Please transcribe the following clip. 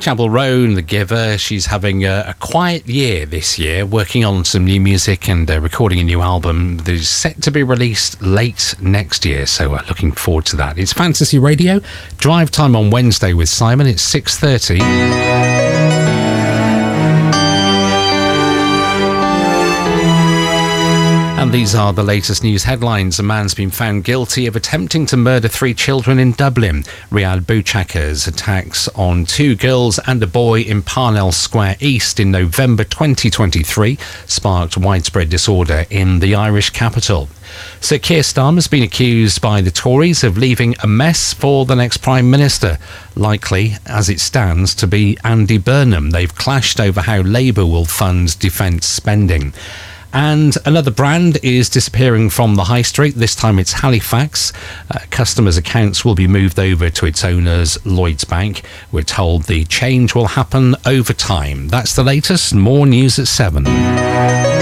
Chapel Row and The Giver. She's having a quiet year this year, working on some new music and recording a new album that is set to be released late next year, so looking forward to that. It's Fantasy Radio, drive time on Wednesday with Simon. It's 6:30. And these are the latest news headlines. A man's been found guilty of attempting to murder 3 children in Dublin. Riyad Bouchaker's attacks on 2 girls and a boy in Parnell Square East in November 2023 sparked widespread disorder in the Irish capital. Sir Keir Starmer has been accused by the Tories of leaving a mess for the next Prime Minister, likely, as it stands, to be Andy Burnham. They've clashed over how Labour will fund defence spending. And another brand is disappearing from the high street. This time it's Halifax. Customers' accounts will be moved over to its owners, Lloyds Bank. We're told the change will happen over time. That's the latest. More news at 7.